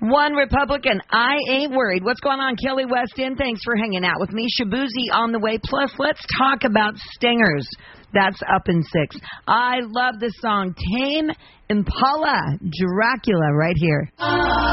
One Republican, I ain't worried. What's going on, Kelly Weston? Thanks for hanging out with me. Shabuzi on the way. Plus, let's talk about stingers. That's up in 6. I love this song, Tame Impala, Dracula, right here.